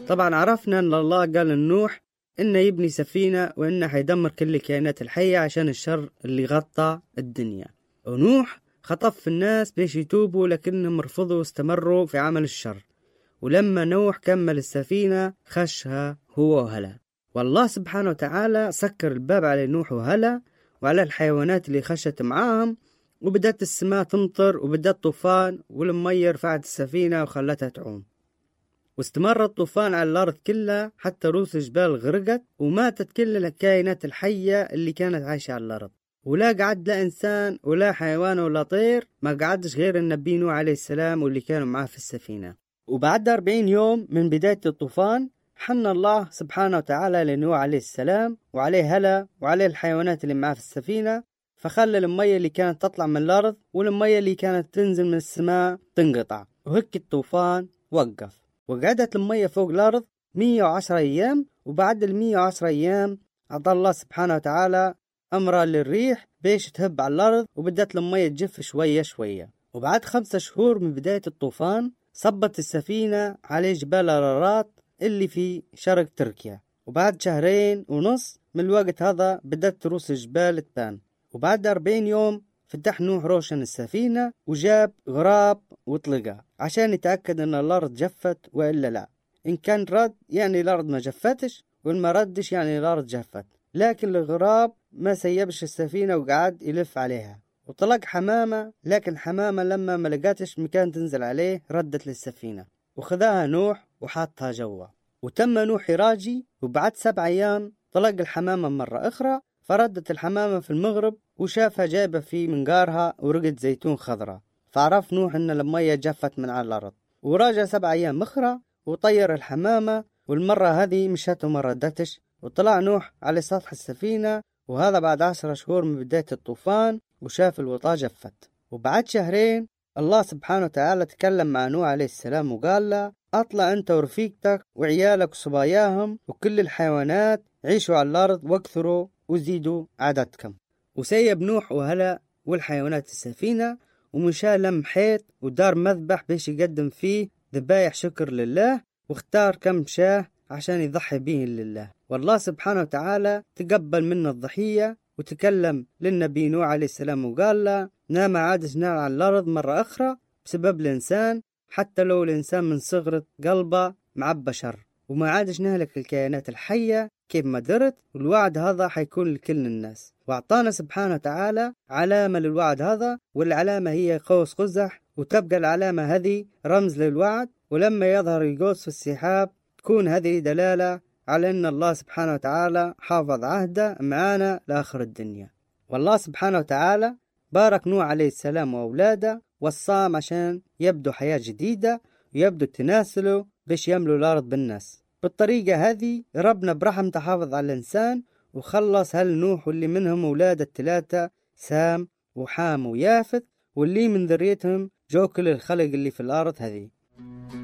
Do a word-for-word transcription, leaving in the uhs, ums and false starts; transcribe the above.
طبعا عرفنا أن الله قال لنوح إنه يبني سفينة وإنه حيدمر كل الكائنات الحية عشان الشر اللي غطى الدنيا. ونوح خطف في الناس بيش يتوبوا لكنهم رفضوا واستمروا في عمل الشر. ولما نوح كمل السفينة خشها هو وهلا. والله سبحانه وتعالى سكر الباب على نوح وهلا وعلى الحيوانات اللي خشت معاهم، وبدأت السماء تمطر وبدأت طوفان، والمية رفعت السفينة وخلتها تعوم. واستمر الطوفان على الأرض كلها حتى رؤوس الجبال غرقت، وماتت كل الكائنات الحية اللي كانت عايشة على الأرض. ولا قعد لا إنسان ولا حيوان ولا طير، ما قعدش غير النبي نوح عليه السلام واللي كانوا معاه في السفينة. وبعد أربعين يوم من بداية الطوفان حن الله سبحانه وتعالى لنوح عليه السلام وعليه هلا وعليه الحيوانات اللي معاه في السفينة، فخلى المية اللي كانت تطلع من الأرض والمية اللي كانت تنزل من السماء تنقطع، وهك الطوفان وقف. وقعدت المية فوق الأرض مية وعشرة أيام. وبعد المية وعشرة أيام عطى الله سبحانه وتعالى أمره للريح بيش تهب على الأرض، وبدأت المية تجف شوية شوية. وبعد خمسة شهور من بداية الطوفان صبت السفينة على جبال أرارات اللي في شرق تركيا. وبعد شهرين ونص من الوقت هذا بدأت رؤوس الجبال تبان. وبعد أربعين يوم فتح نوح روشن السفينة وجاب غراب وطلقها عشان يتأكد أن الأرض جفت وإلا لا. إن كان رد يعني الأرض ما جفتش، وإن ما ردش يعني الأرض جفت. لكن الغراب ما سيبش السفينة وقعد يلف عليها. وطلق حمامة، لكن حمامة لما ما لقاتش مكان تنزل عليه ردت للسفينة، وخذاها نوح وحطها جوا. وتم نوح يراجي، وبعد سبع أيام طلق الحمامة مرة أخرى، فردت الحمامة في المغرب وشافها جايبة في منقارها ورقة زيتون خضراء، فعرف نوح أن المية جفت من على الأرض. وراجع سبع أيام أخرى وطير الحمامة، والمرة هذه مشت وما ردتش. وطلع نوح على سطح السفينة، وهذا بعد عشر شهور من بداية الطوفان، وشاف الوطاة جفت. وبعد شهرين الله سبحانه وتعالى تكلم مع نوح عليه السلام وقال له: أطلع أنت ورفيقتك وعيالك وصباياهم وكل الحيوانات، عيشوا على الأرض واكثروا وزيدوا عددكم. وسيب نوح وهلا والحيوانات السفينة، ومشى لم حيط ودار مذبح بيش يقدم فيه ذبايح شكر لله، واختار كم شاه عشان يضحي به لله. والله سبحانه وتعالى تقبل منا الضحية، وتكلم للنبي نوح عليه السلام وقال له: نام عادش نار على الأرض مرة أخرى بسبب الإنسان، حتى لو الإنسان من صغر قلبه معبى شر، وما عادش نهلك الكائنات الحية كيف ما درت. والوعد هذا حيكون لكل الناس. وأعطانا سبحانه وتعالى علامة للوعد هذا، والعلامة هي قوس قزح، وتبقى العلامة هذه رمز للوعد. ولما يظهر القوس في السحاب تكون هذه دلالة على أن الله سبحانه وتعالى حافظ عهده معانا لآخر الدنيا. والله سبحانه وتعالى بارك نوح عليه السلام وأولاده والصام عشان يبدو حياة جديدة ويبدو تناسلوا بش يملوا الأرض بالناس. بالطريقة هذه ربنا برحم تحافظ على الإنسان، وخلص هل نوح واللي منهم أولاد الثلاثة سام وحام ويافث، واللي من ذريتهم جو كل الخلق اللي في الأرض هذه.